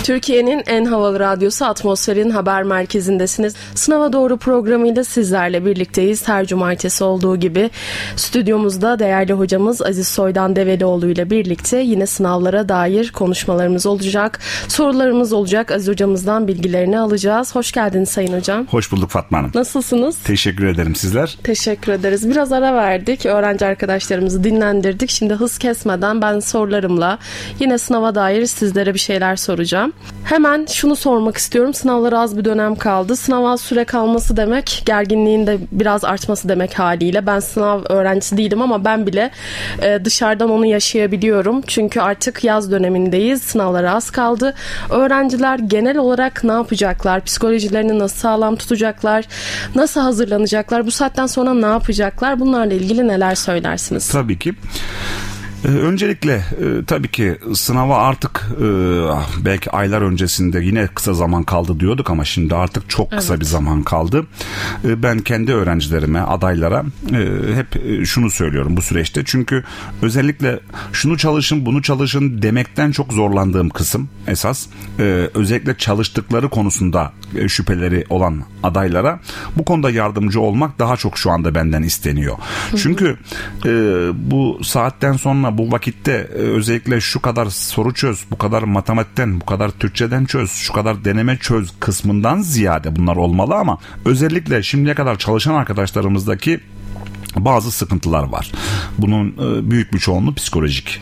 Türkiye'nin en havalı radyosu Atmosfer'in haber merkezindesiniz. Sınava Doğru programıyla sizlerle birlikteyiz. Her cumartesi olduğu gibi stüdyomuzda değerli hocamız Aziz Soydan Develioğlu ile birlikte yine sınavlara dair konuşmalarımız olacak. Sorularımız olacak. Aziz hocamızdan bilgilerini alacağız. Hoş geldiniz Sayın Hocam. Hoş bulduk Fatma Hanım. Nasılsınız? Teşekkür ederim, sizler? Teşekkür ederiz. Biraz ara verdik. Öğrenci arkadaşlarımızı dinlendirdik. Şimdi hız kesmeden ben sorularımla yine sınava dair sizlere bir şeyler soracağım. Hemen şunu sormak istiyorum. Sınavlara az bir dönem kaldı. Sınava süre kalması demek, gerginliğin de biraz artması demek haliyle. Ben sınav öğrencisi değilim ama ben bile dışarıdan onu yaşayabiliyorum. Çünkü artık yaz dönemindeyiz. Sınavlara az kaldı. Öğrenciler genel olarak ne yapacaklar? Psikolojilerini nasıl sağlam tutacaklar? Nasıl hazırlanacaklar? Bu saatten sonra ne yapacaklar? Bunlarla ilgili neler söylersiniz? Tabii ki. Öncelikle tabii ki sınava artık belki aylar öncesinde yine kısa zaman kaldı diyorduk ama şimdi artık çok kısa bir zaman kaldı. Ben kendi öğrencilerime, adaylara hep şunu söylüyorum bu süreçte. Çünkü özellikle şunu çalışın, bunu çalışın demekten çok zorlandığım kısım esas. Özellikle çalıştıkları konusunda şüpheleri olan adaylara bu konuda yardımcı olmak daha çok şu anda benden isteniyor. Çünkü bu saatten sonra, bu vakitte özellikle şu kadar soru çöz, bu kadar matematikten, bu kadar Türkçeden çöz, şu kadar deneme çöz kısmından ziyade bunlar olmalı ama özellikle şimdiye kadar çalışan arkadaşlarımızdaki bazı sıkıntılar var. Bunun büyük bir çoğunluğu psikolojik.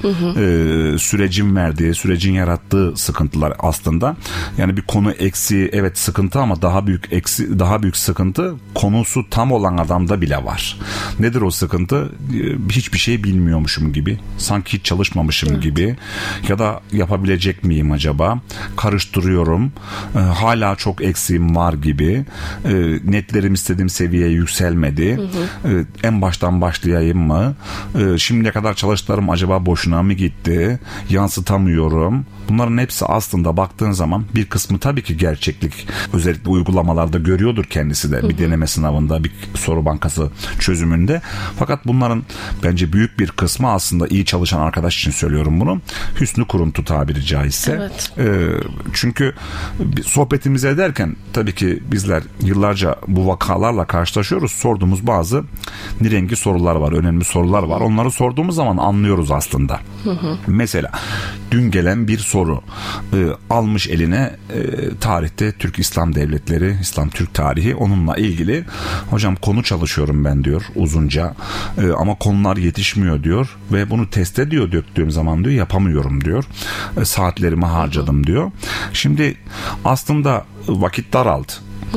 Sürecin yarattığı sıkıntılar aslında. Yani bir konu eksiği, evet sıkıntı ama daha büyük sıkıntı konusu tam olan adamda bile var. Nedir o sıkıntı? Hiçbir şey bilmiyormuşum gibi. Sanki hiç çalışmamışım gibi. Ya da yapabilecek miyim acaba? Karıştırıyorum. Hala çok eksiğim var gibi. Netlerim istediğim seviyeye yükselmedi. En baştan başlayayım mı? Şimdiye kadar çalıştıklarım acaba boşuna mı gitti? Yansıtamıyorum. Bunların hepsi aslında baktığın zaman bir kısmı tabii ki gerçeklik. Özellikle uygulamalarda görüyordur kendisi de. Bir deneme sınavında, bir soru bankası çözümünde. Fakat bunların bence büyük bir kısmı aslında iyi çalışan arkadaş için söylüyorum bunu. Hüsnü kuruntu tabiri caizse. Evet. Çünkü sohbetimizi ederken tabii ki bizler yıllarca bu vakalarla karşılaşıyoruz. Sorduğumuz bazı nirengi sorular var, önemli sorular var. Onları sorduğumuz zaman anlıyoruz aslında. Mesela dün gelen bir soru almış eline tarihte Türk İslam devletleri, İslam Türk tarihi, onunla ilgili hocam konu çalışıyorum ben diyor uzunca ama konular yetişmiyor diyor ve bunu test ediyor döktüğüm zaman diyor yapamıyorum diyor. Saatlerimi harcadım diyor. Şimdi aslında vakit daraldı.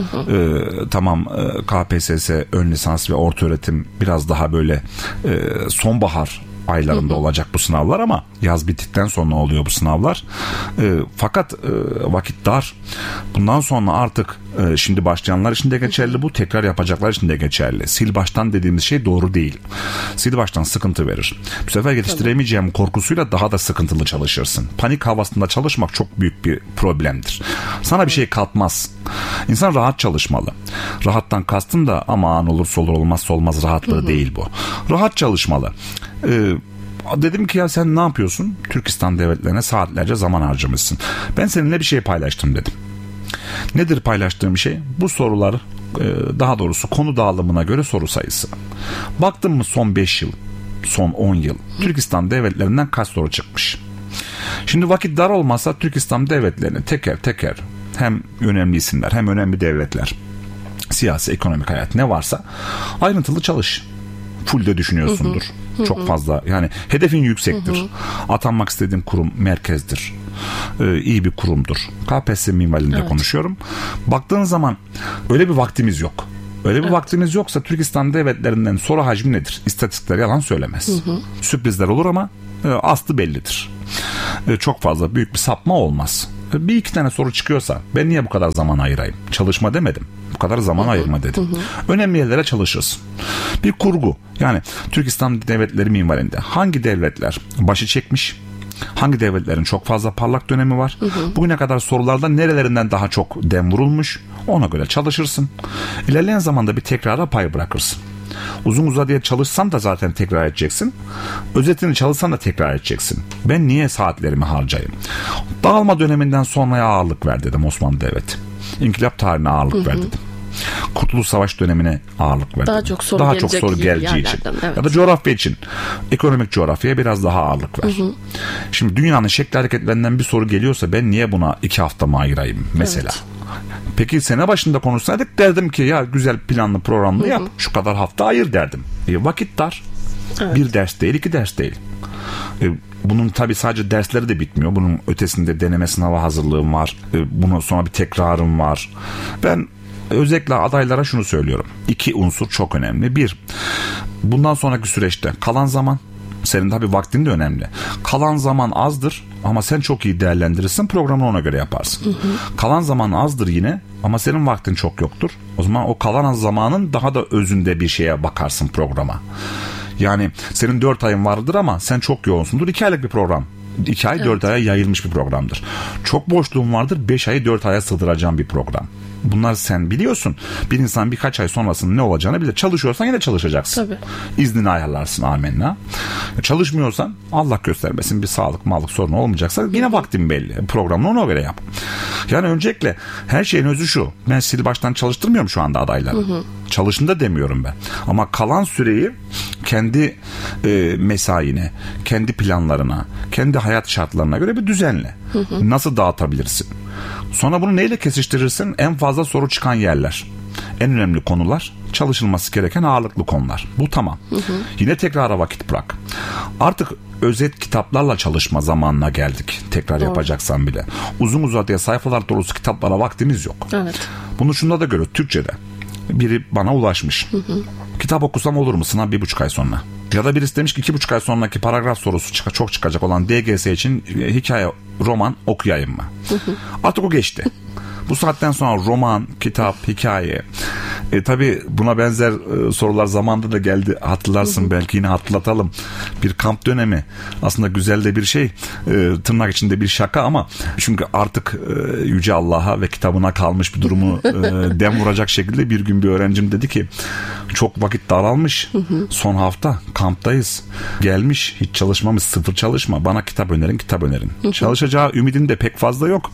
Tamam, KPSS ön lisans ve ortaöğretim biraz daha böyle sonbahar aylarında olacak bu sınavlar ama yaz bittikten sonra oluyor bu sınavlar. Fakat vakit dar. Bundan sonra artık şimdi başlayanlar için de geçerli bu, tekrar yapacaklar için de geçerli. Sil baştan dediğimiz şey doğru değil. Sil baştan sıkıntı verir. Bu sefer yetiştiremeyeceğim korkusuyla daha da sıkıntılı çalışırsın. Panik havasında çalışmak çok büyük bir problemdir. Sana bir şey katmaz. İnsan rahat çalışmalı. Rahattan kastım da aman olursa olur olmazsa olmaz rahatlığı değil bu. Rahat çalışmalı. Dedim ki ya sen ne yapıyorsun? Türkistan devletlerine saatlerce zaman harcamışsın. Ben seninle bir şey paylaştım dedim. Nedir paylaştığım şey? Bu sorular, daha doğrusu konu dağılımına göre soru sayısı. Baktım mı son 5 yıl, son 10 yıl Türkistan devletlerinden kaç soru çıkmış? Şimdi vakit dar olmazsa Türkistan devletlerini teker teker, hem önemli isimler hem önemli devletler, siyasi, ekonomik hayat ne varsa ayrıntılı çalış. Full de düşünüyorsundur. Çok fazla, yani hedefin yüksektir. Atanmak istediğim kurum merkezdir. İyi bir kurumdur. KPSS minvalinde konuşuyorum. Baktığın zaman öyle bir vaktimiz yok. Öyle bir vaktimiz yoksa Türkistan devletlerinden soru hacmi nedir? İstatistikler yalan söylemez. Sürprizler olur ama aslı bellidir. Çok fazla büyük bir sapma olmaz. Bir iki tane soru çıkıyorsa ben niye bu kadar zaman ayırayım? Çalışma demedim. Bu kadar zaman ayırma dedim. Önemli yerlere çalışırsın. Bir kurgu. Yani Türkistan devletleri minvalinde hangi devletler başı çekmiş? Hangi devletlerin çok fazla parlak dönemi var? Bugüne kadar sorularda nerelerinden daha çok dem vurulmuş? Ona göre çalışırsın. İlerleyen zamanda bir tekrara pay bırakırsın. Uzun uzadıya çalışsan da zaten tekrar edeceksin. Özetini çalışsan da tekrar edeceksin. Ben niye saatlerimi harcayayım? Dağılma döneminden sonraya ağırlık ver dedim Osmanlı Devleti. İnkılap tarihine ağırlık ver dedim. Kurtuluş Savaşı dönemine ağırlık ver. Daha çok soru geleceği için. Evet. Ya da coğrafya için. Ekonomik coğrafyaya biraz daha ağırlık ver. Şimdi dünyanın şekli hareketlerinden bir soru geliyorsa ben niye buna 2 hafta mı ayırayım mesela? Evet. Peki sene başında konuşsaydık derdim ki ya güzel planlı programlı yap. Şu kadar hafta ayır derdim. Vakit dar. Evet. 1 ders değil, 2 ders değil. Bunun tabii sadece dersleri de bitmiyor. Bunun ötesinde deneme sınava hazırlığım var. Bunun sonra bir tekrarım var. Ben özellikle adaylara şunu söylüyorum. 2 unsur çok önemli. 1, bundan sonraki süreçte kalan zaman, senin tabii vaktin de önemli. Kalan zaman azdır ama sen çok iyi değerlendirirsin, programını ona göre yaparsın. Kalan zaman azdır yine ama senin vaktin çok yoktur. O zaman o kalan zamanın daha da özünde bir şeye bakarsın programa. Yani senin 4 ayın vardır ama sen çok yoğunsundur. 2 aylık bir program. 2 ay 4 aya yayılmış bir programdır. Çok boşluğun vardır. 5 ayı 4 aya sığdıracağım bir program. Bunlar sen biliyorsun. Bir insan birkaç ay sonrasının ne olacağını bilir. Çalışıyorsan yine çalışacaksın. Tabii. İznini ayarlarsın, amenna. Çalışmıyorsan Allah göstermesin bir sağlık sorunu olmayacaksa yine vaktin belli. Programını ona göre yap. Yani öncelikle her şeyin özü şu. Ben sil baştan çalıştırmıyorum şu anda adayları. Çalışın da demiyorum ben. Ama kalan süreyi kendi mesaine, kendi planlarına, kendi hayat şartlarına göre bir düzenle. Nasıl dağıtabilirsin? Sonra bunu neyle kesiştirirsin? En fazla soru çıkan yerler. En önemli konular, çalışılması gereken ağırlıklı konular. Bu tamam. Yine tekrara vakit bırak. Artık özet kitaplarla çalışma zamanına geldik. Tekrar yapacaksan bile. Uzun uzadıya sayfalar dolusu kitaplara vaktimiz yok. Evet. Bunu şunda da görüyoruz. Türkçe'de. Biri bana ulaşmış. Kitap okusam olur mu? Sınav 1,5 ay sonra. Ya da birisi demiş ki 2,5 ay sonraki paragraf sorusu çok çıkacak olan DGS için hikaye, roman okuyayım mı? Artık o geçti. Bu saatten sonra roman, kitap, hikaye. Tabii buna benzer sorular zamanında da geldi. Hatırlarsın belki, yine hatırlatalım. Bir kamp dönemi. Aslında güzel de bir şey. Tırnak içinde bir şaka ama çünkü artık Yüce Allah'a ve kitabına kalmış bir durumu dem vuracak şekilde bir gün bir öğrencim dedi ki çok vakit daralmış. Son hafta kamptayız. Gelmiş, hiç çalışmamış, sıfır çalışma. Bana kitap önerin. Çalışacağı ümidim de pek fazla yok.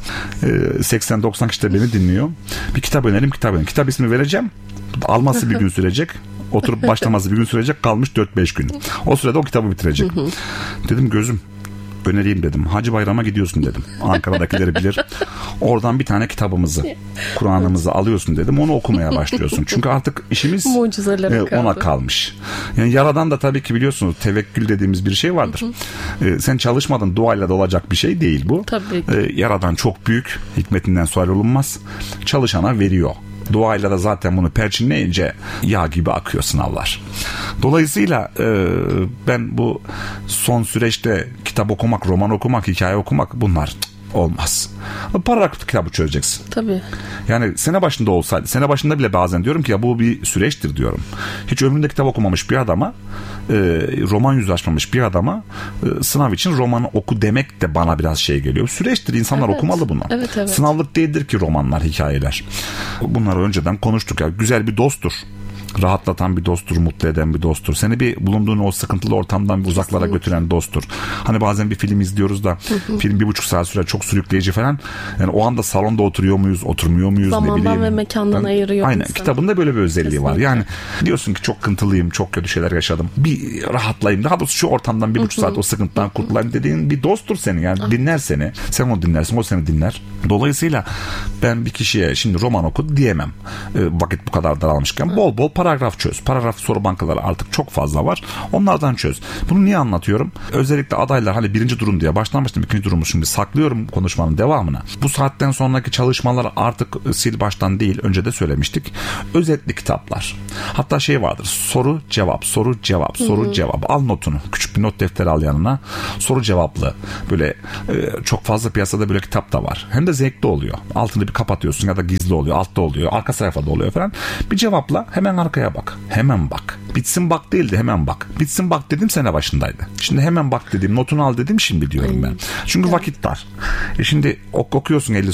80-90 kişi de beni dinliyor. Bir kitap önerim. Kitap ismi vereceğim. Alması bir gün sürecek. Oturup başlaması bir gün sürecek. Kalmış 4-5 gün. O sırada o kitabı bitirecek. Dedim gözüm önereyim dedim. Hacı Bayram'a gidiyorsun dedim. Ankara'dakileri bilir. Oradan bir tane kitabımızı, Kur'an'ımızı alıyorsun dedim. Onu okumaya başlıyorsun. Çünkü artık işimiz ona kalmış. Yani Yaradan da tabii ki biliyorsunuz tevekkül dediğimiz bir şey vardır. Sen çalışmadın, duayla da olacak bir şey değil bu. Yaradan çok büyük, hikmetinden sual olunmaz. Çalışana veriyor. Duayla da zaten bunu perçinleyince yağ gibi akıyor sınavlar. Dolayısıyla ben bu son süreçte kitap okumak, roman okumak, hikaye okumak bunlar olmaz. Paragraf kitabı çözeceksin. Tabii. Yani sene başında olsaydı, sene başında bile bazen diyorum ki ya bu bir süreçtir diyorum. Hiç ömründe kitap okumamış bir adama, roman yüzü açmamış bir adama sınav için romanı oku demek de bana biraz şey geliyor. Süreçtir, insanlar okumalı bunu. Evet. Sınavlık değildir ki romanlar, hikayeler. Bunları önceden konuştuk ya. Güzel bir dosttur. Rahatlatan bir dosttur, mutlu eden bir dosttur. Seni bir bulunduğun o sıkıntılı ortamdan bir uzaklara götüren dosttur. Hani bazen bir film izliyoruz da film 1,5 saat süre, çok sürükleyici falan. Yani o anda salonda oturuyor muyuz, oturmuyor muyuz, zamandan ne bileyim. ve mekandan ayırıyor. Aynen. Kitabında böyle bir özelliği var. Yani diyorsun ki çok kıntılıyım, çok kötü şeyler yaşadım. Bir rahatlayayım. Daha doğrusu şu ortamdan 1,5 saat o sıkıntıdan kurtulayım dediğin bir dosttur senin. Yani dinler seni. Sen onu dinlersin, o seni dinler. Dolayısıyla ben bir kişiye şimdi roman oku diyemem. Vakit bu kadar daralmışken bol bol paragraf çöz. Paragraf soru bankaları artık çok fazla var. Onlardan çöz. Bunu niye anlatıyorum? Özellikle adaylar hani birinci durum diye başlamıştım. İkinci durumu şimdi saklıyorum konuşmanın devamına. Bu saatten sonraki çalışmalar artık sil baştan değil. Önce de söylemiştik. Özetli kitaplar. Hatta şey vardır. Soru cevap. Soru cevap. Soru cevap. Al notunu. Küçük bir not defteri al yanına. Soru cevaplı. Böyle çok fazla piyasada böyle kitap da var. Hem de zevkli oluyor. Altını bir kapatıyorsun ya da gizli oluyor. Altta oluyor. Arka sayfada oluyor falan. Bir cevapla hemen arkaya bak. Hemen bak. Bitsin bak değildi, hemen bak. Bitsin bak dedim sene başındaydı. Şimdi hemen bak dedim, notunu al dedim, şimdi diyorum ben. Çünkü vakit dar. Şimdi okuyorsun 50